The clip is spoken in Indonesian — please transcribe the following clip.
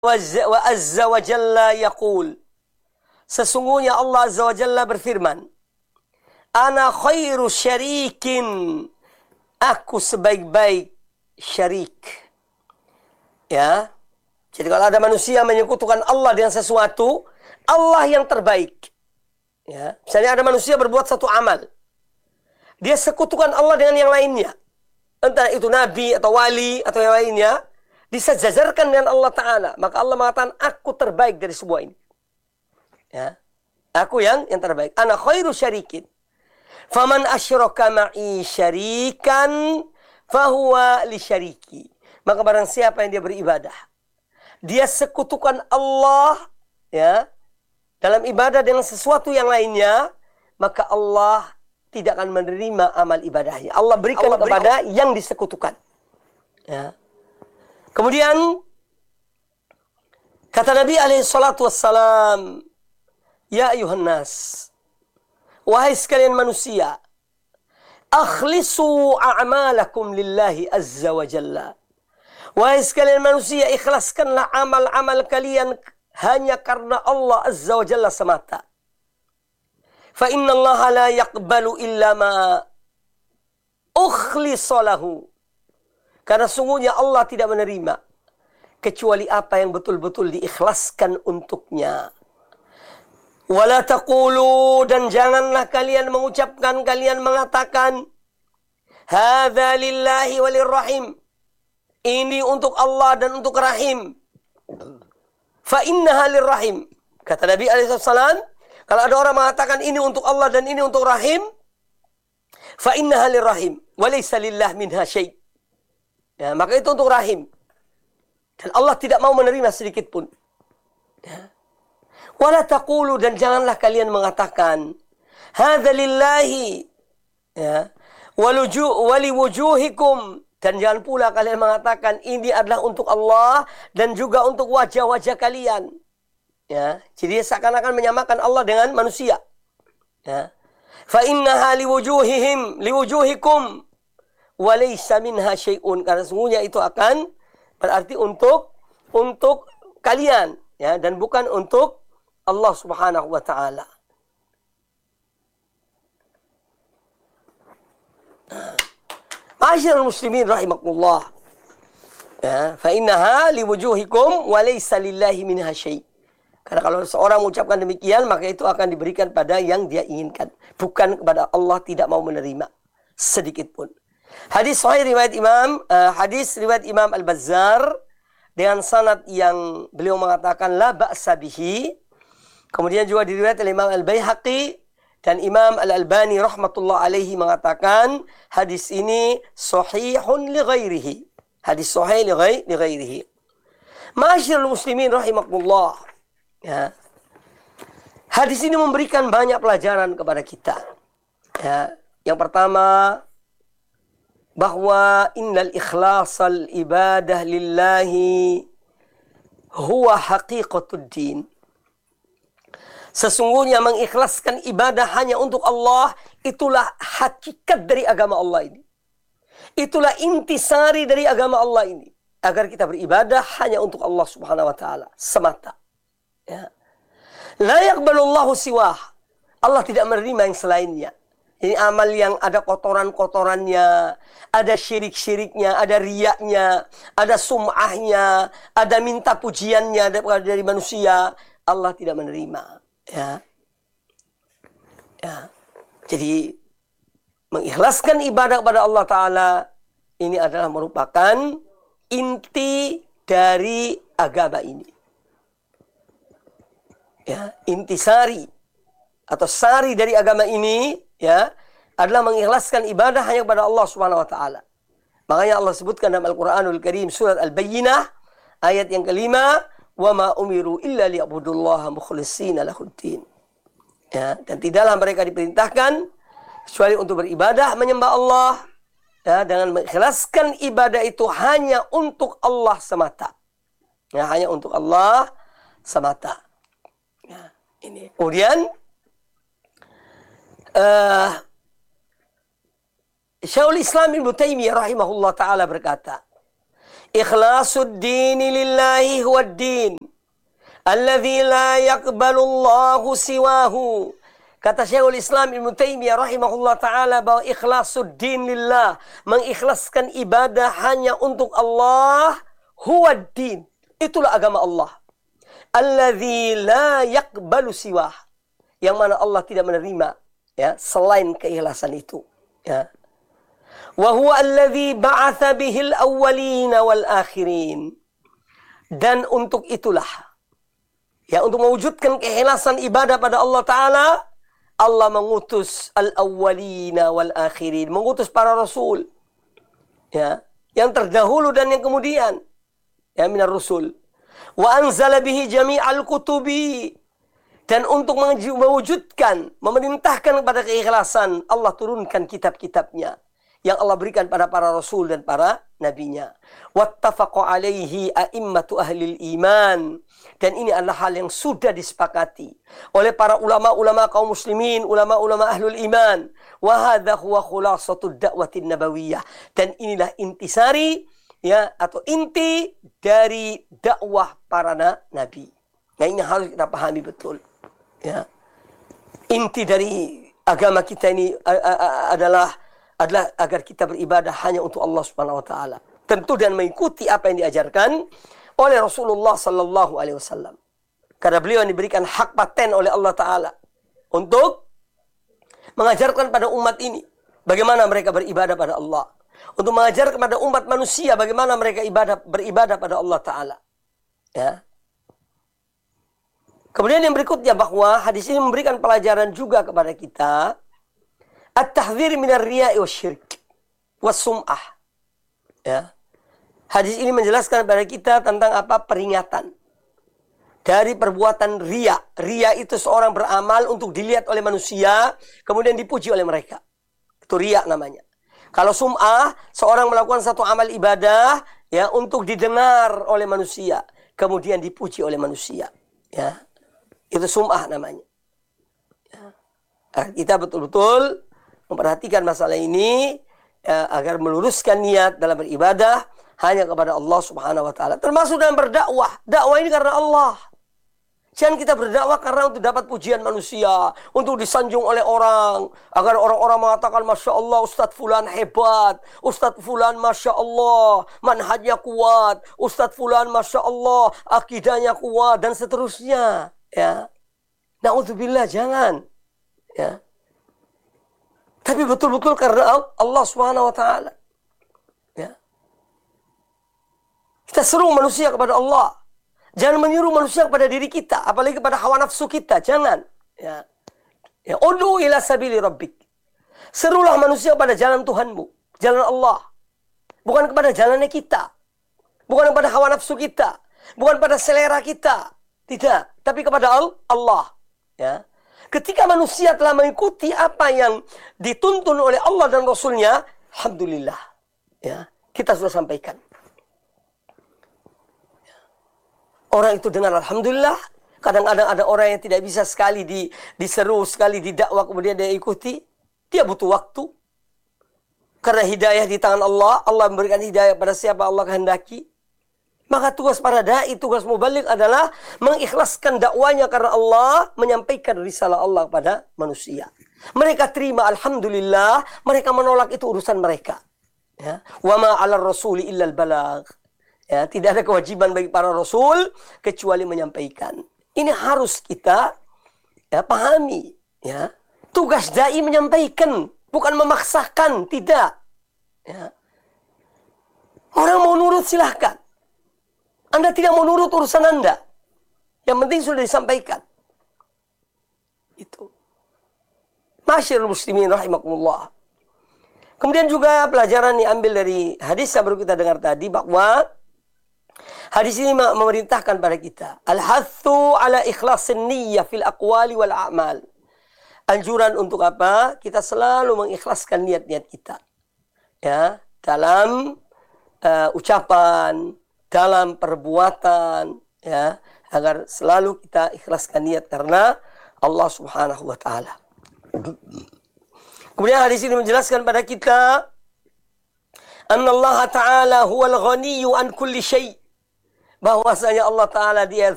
wa azza wa jalla yaqul. Sesungguhnya Allah azza wa jalla berfirman, ana khairu syarikin, aku sebaik-baik syarik. Ya. Jadi kalau ada manusia menyekutukan Allah dengan sesuatu, Allah yang terbaik. Ya. Misalnya ada manusia berbuat satu amal, dia sekutukan Allah dengan yang lainnya, entah itu nabi atau wali atau yang lainnya, disejajarkan dengan Allah Ta'ala, maka Allah mengatakan, aku terbaik dari semua ini. Ya. Aku yang terbaik. Ana khairu syarikin. Faman asyraka ma'i syarikan fahuwa li syariki. Maka barang siapa yang dia beribadah, dia sekutukan Allah, ya, dalam ibadah dengan sesuatu yang lainnya, maka Allah tidak akan menerima amal ibadahnya. Allah berikan kepada yang disekutukan. Ya. Kemudian kata Nabi alaihi salatu wassalam, ya ayuhan nas, wahai sekalian manusia, akhlisu a'malakum lillahi azza wa jalla. Wahai sekalian manusia, ikhlaskanlah amal-amal kalian hanya karena Allah azza wa jalla semata. Fa inna Allah la yaqbalu illa ma ukhlisa lahu. Karena sungguhnya Allah tidak menerima kecuali apa yang betul-betul diikhlaskan untuknya. Wala taqulu, dan janganlah kalian mengucapkan, kalian mengatakan, hadza lillahi walirrahim, ini untuk Allah dan untuk Rahim. Fa innaha lirrahim. Kata Nabi alaihissalam, kalau ada orang mengatakan ini untuk Allah dan ini untuk Rahim, fa innaha lirrahim wa laysa lillah minha syai'. Ya, maka itu untuk Rahim. Dan Allah tidak mau menerima sedikit pun. Ya. Wala taqulu, dan janganlah kalian mengatakan, hadza lillahi, ya, wali wujuhikum, dan jangan pula kalian mengatakan ini adalah untuk Allah dan juga untuk wajah-wajah kalian. Ya, jadi seakan-akan menyamakan Allah dengan manusia. Ya. Fa innaha liwujuhikum wa laysa minha syai'un, karena sungguhnya itu akan berarti untuk kalian, ya, dan bukan untuk Allah Subhanahu wa taala. Ma'asyiral muslimin rahimakumullah. Ya, fa innaha liwujuhikum wa laysa lillahi minha syai'. Karena kalau seorang mengucapkan demikian, maka itu akan diberikan pada yang dia inginkan, bukan kepada Allah tidak mau menerima sedikit pun. Hadis sahih riwayat Imam Al-Bazzar dengan sanad yang beliau mengatakan la ba'sa bihi. Kemudian juga diriwayat oleh Imam Al-Baihaqi dan Imam Al-Albani rahmatullah alaihi mengatakan hadis ini sahihun li ghairihi. Hadis sahih li ghairihi. Ma'asyiral muslimin rahimakumullah. Ya. Hadis ini memberikan banyak pelajaran kepada kita. Ya. Yang pertama, bahwa innal ikhlasal ibadah lillahi huwa haqiqatud din. Sesungguhnya mengikhlaskan ibadah hanya untuk Allah, itulah hakikat dari agama Allah ini. Itulah intisari dari agama Allah ini. Agar kita beribadah hanya untuk Allah Subhanahu wa ta'ala semata. Ya. La yaqbalullahu siwah. Allah tidak menerima yang selainnya. Ini amal yang ada kotoran-kotorannya, ada syirik-syiriknya, ada riyaknya, ada sum'ahnya, ada minta pujiannya dari manusia. Allah tidak menerima. Ya. Ya. Jadi mengikhlaskan ibadah kepada Allah Ta'ala ini adalah merupakan inti dari agama ini. Ya, intisari atau sari dari agama ini, ya, adalah mengikhlaskan ibadah hanya kepada Allah Subhanahu wa taala. Makanya Allah sebutkan dalam Al-Qur'anul Karim surat Al-Bayyinah ayat yang kelima, wa ma umiru illa liya'budullaha mukhlishina lahuddin. Ya, dan tidaklah mereka diperintahkan kecuali untuk beribadah menyembah Allah, ya, dengan mengikhlaskan ibadah itu hanya untuk Allah semata. Ya, hanya untuk Allah semata. Ya, ini. Kemudian Syekhul Islam Ibnu Taimiyah rahimahullah taala berkata, Ikhlasuddin lillahi huwad-din alladzi la yaqbalu Allahu siwahu. Kata Syekhul Islam Ibnu Taimiyah rahimahullah ta'ala bahwa ikhlasuddin lillah, mengikhlaskan ibadah hanya untuk Allah, huwad-din, itulah agama Allah. Alladzi la yaqbalu siwah, yang mana Allah tidak menerima ya selain keikhlasan itu ya. Wa huwa alladzi ba'atsa bihil awwalina wal akhirin, dan untuk itulah ya, untuk mewujudkan keikhlasan ibadah pada Allah Ta'ala, Allah mengutus al-awwalina wal akhirin, mengutus para rasul ya, yang terdahulu dan yang kemudian ya, minar rusul. Wa anzala bihi jami'al kutubi, dan untuk mewujudkan, memerintahkan kepada keikhlasan, Allah turunkan kitab-kitabnya yang Allah berikan pada para rasul dan para nabinya. Wattafaqa alaihi a'immatu ahlil iman, dan ini adalah hal yang sudah disepakati oleh para ulama-ulama kaum muslimin, ulama-ulama ahlul iman. Wa hadza huwa khulasatud da'watin nabawiyah, dan inilah intisari ya, atau inti dari dakwah para nabi. Nah, ini harus kita pahami betul ya. Inti dari agama kita ini adalah agar kita beribadah hanya untuk Allah Subhanahu wa taala. Tentu dan mengikuti apa yang diajarkan oleh Rasulullah sallallahu alaihi wasallam. Karena beliau diberikan hak paten oleh Allah taala untuk mengajarkan pada umat ini bagaimana mereka beribadah pada Allah. Untuk mengajar kepada umat manusia bagaimana mereka beribadah pada Allah taala. Ya. Kemudian yang berikutnya, bahwa hadis ini memberikan pelajaran juga kepada kita at-tahdzir minar riya'i wasyirk was-sum'ah. Ya. Hadis ini menjelaskan kepada kita tentang apa? Peringatan dari perbuatan riya. Riya itu seorang beramal untuk dilihat oleh manusia, kemudian dipuji oleh mereka. Itu riya namanya. Kalau sum'ah, seorang melakukan satu amal ibadah ya untuk didengar oleh manusia, kemudian dipuji oleh manusia. Ya. Itu sum'ah namanya. Ya. Kita betul-betul memperhatikan masalah ini ya, agar meluruskan niat dalam beribadah hanya kepada Allah Subhanahu wa taala. Termasuk dalam berdakwah. Dakwah ini karena Allah. Jangan kita berdakwah karena untuk dapat pujian manusia, untuk disanjung oleh orang, agar orang-orang mengatakan Masya Allah Ustadz Fulan hebat, Ustadz Fulan Masya Allah manhajnya kuat, Ustadz Fulan Masya Allah akidahnya kuat, dan seterusnya ya. Na'udzubillah, jangan ya. Tapi betul-betul karena Allah Subhanahu wa taala. Ya. Kita seru manusia kepada Allah. Jangan menyuruh manusia kepada diri kita, apalagi kepada hawa nafsu kita. Jangan. Ya. Ya, ud'u ila sabili rabbik. Serulah manusia kepada jalan Tuhanmu, jalan Allah. Bukan kepada jalannya kita. Bukan kepada hawa nafsu kita. Bukan pada selera kita. Tidak, tapi kepada Allah. Ya. Ketika manusia telah mengikuti apa yang dituntun oleh Allah dan Rasulnya, alhamdulillah, ya, kita sudah sampaikan. Orang itu dengar alhamdulillah. Kadang-kadang ada orang yang tidak bisa sekali diseru, sekali didakwa, kemudian dia ikuti. Dia butuh waktu. Karena hidayah di tangan Allah. Allah memberikan hidayah pada siapa Allah kehendaki. Maka tugas para da'i, tugas mubalik adalah mengikhlaskan dakwanya karena Allah, menyampaikan risalah Allah kepada manusia. Mereka terima alhamdulillah, mereka menolak itu urusan mereka. Ya. Wa ma 'alar rasuli illal balagh. Ya, tidak ada kewajiban bagi para rasul kecuali menyampaikan. Ini harus kita ya, pahami. Ya. Tugas da'i menyampaikan, bukan memaksakan, tidak. Ya. Orang mau nurut silahkan. Anda tidak mau nurut urusan Anda. Yang penting sudah disampaikan. Itu. Masyarul muslimin rahimakumullah. Kemudian juga pelajaran yang diambil dari hadis yang baru kita dengar tadi, bahwa hadis ini memerintahkan pada kita al-hathu ala ikhlasin niyyah fil aqwali wal a'mal. Anjuran untuk apa? Kita selalu mengikhlaskan niat-niat kita. Ya, dalam ucapan, dalam perbuatan, ya, agar selalu kita ikhlaskan niat karena Allah Subhanahu wa taala. Kemudian hadis ini menjelaskan pada kita Anna Allah Ta'ala huwal ghaniyyu an kulli syai'. Bahwasanya Allah Ta'ala dia